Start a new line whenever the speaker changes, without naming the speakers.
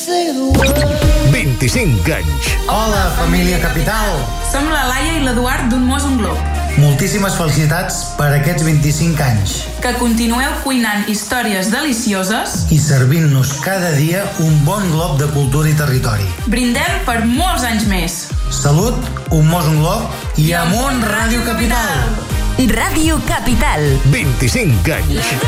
25 anys.
Hola, família Capital.
Som la Laia i l'Eduard d'un Mos un Glob.
Moltíssimes felicitats per aquests 25 anys.
Que continueu cuinant històries delicioses
i servint-nos cada dia un bon glob de cultura i territori.
Brindem per molts anys més.
Salut, un Mos un Glob i amunt Ràdio Capital.
Ràdio Capital.
25 anys.